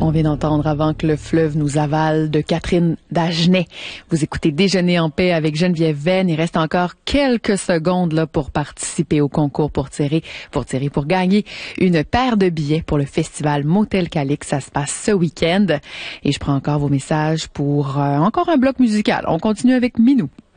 On vient d'entendre Avant que le fleuve nous avale de Catherine Dagenet. Vous écoutez Déjeuner en paix avec Geneviève Venn. Il reste encore quelques secondes là pour participer au concours pour gagner une paire de billets pour le festival Motel Calix. Ça se passe ce week-end. Et je prends encore vos messages pour encore un bloc musical. On continue avec Minou.